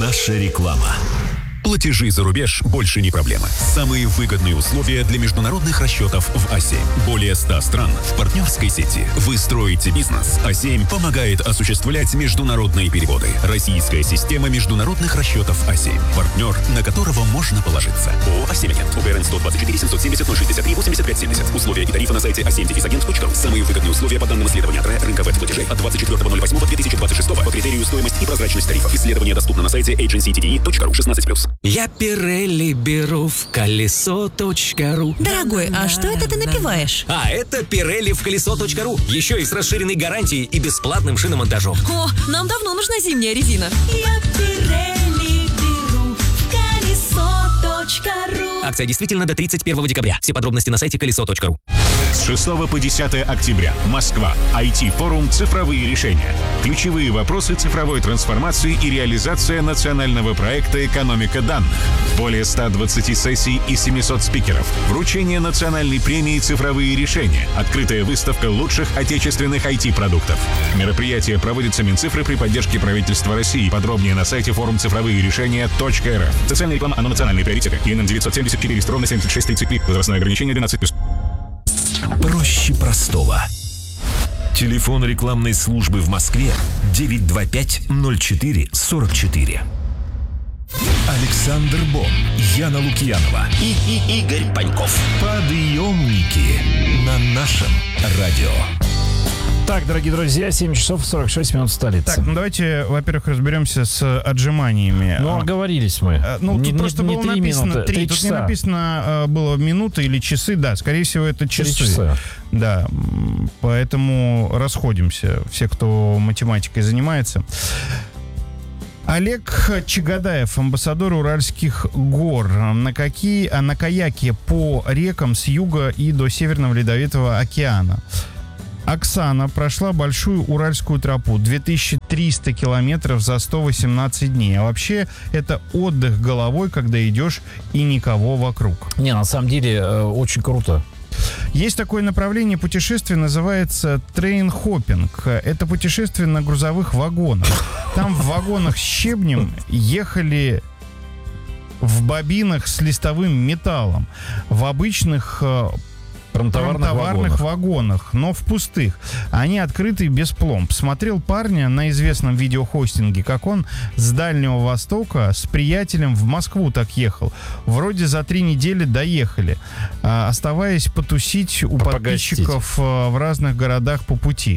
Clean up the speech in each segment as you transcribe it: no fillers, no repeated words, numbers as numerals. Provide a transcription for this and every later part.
Наша реклама. Платежи за рубеж больше не проблема. Самые выгодные условия для международных расчетов в А7. Более 100 стран в партнерской сети. Вы строите бизнес. А7 помогает осуществлять международные переводы. Российская система международных расчетов А7. Партнер, на которого можно положиться. ООО «А7-Агент». УГРН 124 770 063 85 70. Условия и тарифы на сайте a7-agent.ru. Самые выгодные условия по данным исследования от рынка веб-платежей от 24.08.2026 по критерию стоимость и прозрачность тарифов. Исследование доступно на сайте agencytde.ru 16+. Я Пирелли беру в колесо.ру. Дорогой, а что это ты напиваешь? А это Пирелли в колесо.ру. Еще и с расширенной гарантией и бесплатным шиномонтажом. О, нам давно нужна зимняя резина. Я Пирелли беру в колесо.ру. Акция действительно до 31 декабря. Все подробности на сайте колесо.ру. С 6 по 10 октября. Москва. IT-форум «Цифровые решения». Ключевые вопросы цифровой трансформации и реализация национального проекта «Экономика данных». Более 120 сессий и 700 спикеров. Вручение национальной премии «Цифровые решения». Открытая выставка лучших отечественных IT-продуктов. Мероприятие проводится Минцифры при поддержке правительства России. Подробнее на сайте форум «Цифровые решения.рф». Социальная реклама, оно национальные приоритеты. ИНН 970 400 76 33. Возрастное ограничение 12+. Проще простого. Телефон рекламной службы в Москве 925-04-44. Александр Бон, Яна Лукьянова И Игорь Паньков. Подъемники на нашем радио. Так, дорогие друзья, 7 часов 46 минут столицы. Так, ну давайте, во-первых, разберемся с отжиманиями. Ну, оговорились мы. Ну, тут просто было написано 3. Тут не написано, было минуты или часы. Да, скорее всего, это часы. 3 часа. Да, поэтому расходимся. Все, кто математикой занимается. Олег Чагадаев, амбассадор Уральских гор. На каяке по рекам с юга и до Северного Ледовитого океана. Оксана прошла большую Уральскую тропу, 2300 километров за 118 дней. А вообще это отдых головой, когда идешь и никого вокруг. Не, на самом деле очень круто. Есть такое направление путешествия, называется трейн-хоппинг. Это путешествие на грузовых вагонах. Там в вагонах с щебнем ехали в бобинах с листовым металлом. В обычных промтоварных вагонах, но в пустых. Они открыты без пломб. Смотрел парня на известном видеохостинге, как он с Дальнего Востока с приятелем в Москву так ехал. Вроде за 3 недели доехали, оставаясь потусить у подписчиков в разных городах по пути.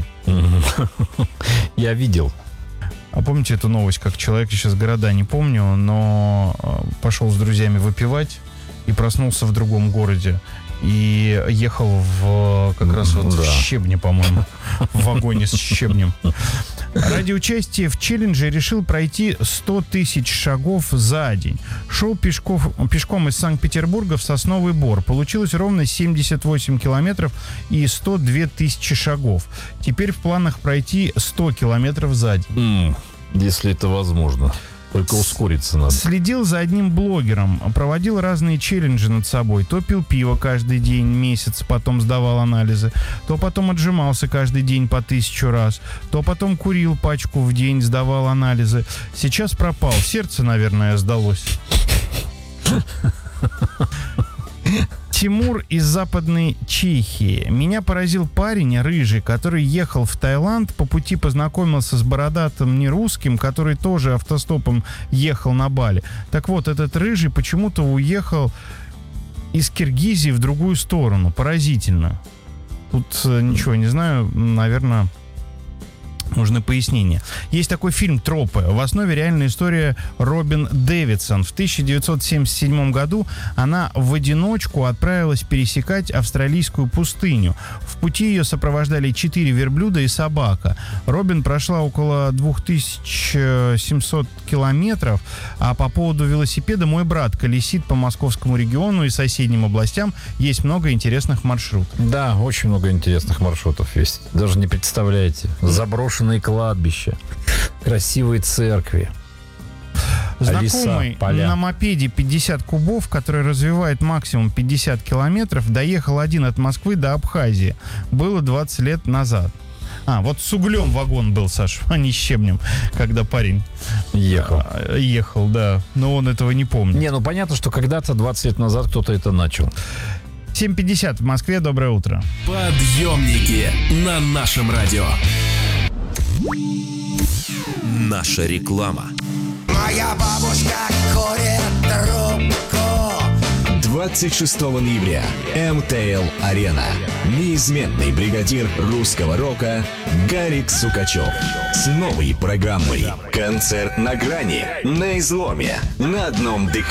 Я видел. А помните эту новость, как человек, сейчас города не помню, но пошел с друзьями выпивать и проснулся в другом городе. И ехал как раз в щебне, по-моему, в вагоне с щебнем. Ради участия в челлендже решил пройти 100 тысяч шагов за день. Шел пешком из Санкт-Петербурга в Сосновый Бор. Получилось ровно 78 километров и 102 тысячи шагов. Теперь в планах пройти 100 километров за день. Если это возможно. Только ускориться надо. Следил за одним блогером, проводил разные челленджи над собой. То пил пиво каждый день, месяц, потом сдавал анализы. То потом отжимался каждый день по 1000 раз. То потом курил пачку в день, сдавал анализы. Сейчас пропал. Сердце, наверное, сдалось. Тимур из Западной Чехии. Меня поразил парень рыжий, который ехал в Таиланд, по пути познакомился с бородатым нерусским, который тоже автостопом ехал на Бали. Так вот, этот рыжий почему-то уехал из Киргизии в другую сторону. Поразительно. Тут ничего не знаю, наверное, нужны пояснения. Есть такой фильм «Тропы». В основе реальная история Робин Дэвидсон. В 1977 году она в одиночку отправилась пересекать австралийскую пустыню. В пути ее сопровождали 4 верблюда и собака. Робин прошла около 2700 километров, а по поводу велосипеда мой брат колесит по московскому региону и соседним областям. Есть много интересных маршрутов. Да, очень много интересных маршрутов есть. Даже не представляете. Заброшенные кладбища, красивые церкви. Знакомый на мопеде 50 кубов, который развивает максимум 50 километров, доехал один от Москвы до Абхазии. Было 20 лет назад. Вот с углем вагон был, Саш, а не с щебнем, когда парень Ехал, да. Но он этого не помнит. Не, ну понятно, что когда-то 20 лет назад кто-то это начал. 7:50 в Москве. Доброе утро. Подъемники на нашем радио. Наша реклама. Моя бабушка курит трубку. 26 ноября. МТЛ-арена. Неизменный бригадир русского рока Гарик Сукачев. С новой программой. Концерт на грани, на изломе, на одном дыхании.